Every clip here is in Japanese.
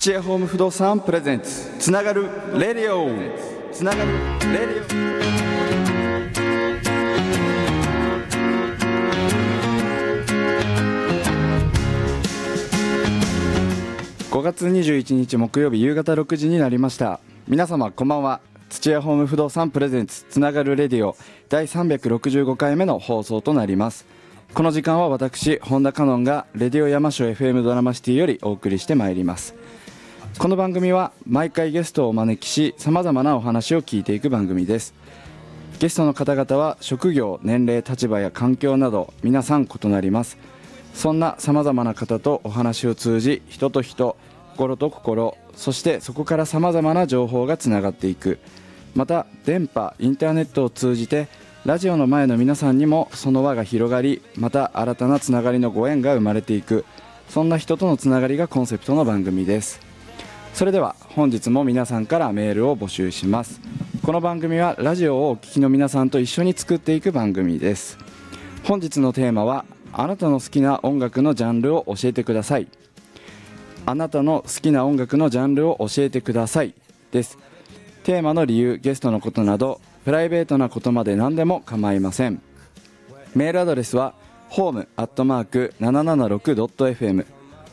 土屋ホーム不動産プレゼンツつながるレディオつながるレディオ。5月21日木曜日夕方6時になりました。皆様こんばんは。土屋ホーム不動産プレゼンツつながるレディオ第365回目の放送となります。この時間は私本田香音がレディオ山椒 FM ドラマシティよりお送りしてまいります。この番組は毎回ゲストをお招きし、さまざまなお話を聞いていく番組です。ゲストの方々は職業、年齢、立場や環境など皆さん異なります。そんなさまざまな方とお話を通じ、人と人、心と心、そしてそこからさまざまな情報がつながっていく。また電波、インターネットを通じてラジオの前の皆さんにもその輪が広がり、また新たなつながりのご縁が生まれていく、そんな人とのつながりがコンセプトの番組です。それでは本日も皆さんからメールを募集します。この番組はラジオをお聞きの皆さんと一緒に作っていく番組です。本日のテーマは、あなたの好きな音楽のジャンルを教えてください。あなたの好きな音楽のジャンルを教えてくださいです。テーマの理由、ゲストのことなどプライベートなことまで何でも構いません。メールアドレスは home@776.fm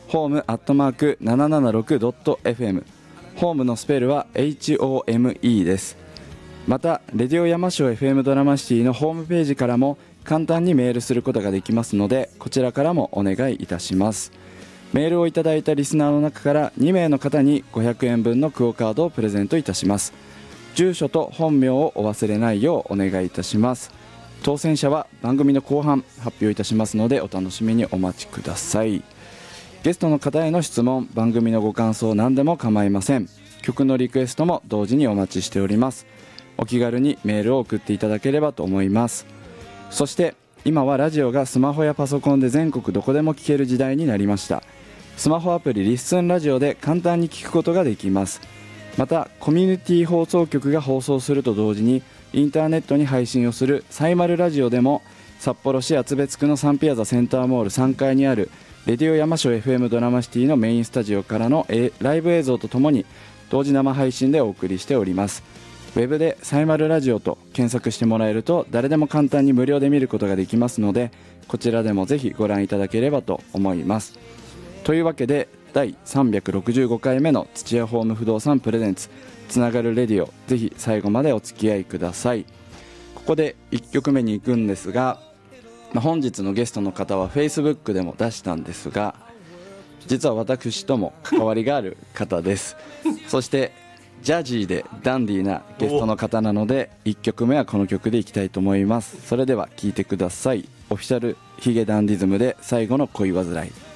home@776.fm ホームのスペルは HOME です。またレディオ山椒 FM ドラマシティのホームページからも簡単にメールすることができますので、こちらからもお願いいたします。メールをいただいたリスナーの中から2名の方に500円分のクオカードをプレゼントいたします。住所と本名をお忘れないようお願いいたします。当選者は番組の後半発表いたしますので、お楽しみにお待ちください。ゲストの方への質問、番組のご感想何でも構いません。曲のリクエストも同時にお待ちしております。お気軽にメールを送っていただければと思います。そして今はラジオがスマホやパソコンで全国どこでも聞ける時代になりました。スマホアプリリッスンラジオで簡単に聞くことができます。またコミュニティ放送局が放送すると同時にインターネットに配信をするサイマルラジオでも、札幌市厚別区のサンピアザセンターモール3階にあるレディオ山椒 FM ドラマシティのメインスタジオからのライブ映像とともに同時生配信でお送りしております。ウェブでサイマルラジオと検索してもらえると誰でも簡単に無料で見ることができますので、こちらでもぜひご覧いただければと思います。というわけで第365回目の土屋ホーム不動産プレゼンツつながるレディオ、ぜひ最後までお付き合いください。ここで1曲目に行くんですが、本日のゲストの方は Facebook でも出したんですが、実は私とも関わりがある方ですそしてジャジーでダンディーなゲストの方なので、1曲目はこの曲でいきたいと思います。それでは聴いてください。オフィシャルヒゲダンディズムで最後の恋煩い。